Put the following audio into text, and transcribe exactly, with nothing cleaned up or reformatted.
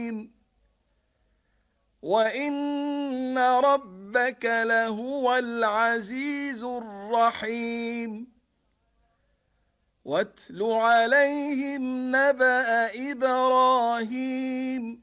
وإن ربك لهو العزيز الرحيم واتل عليهم نبأ إبراهيم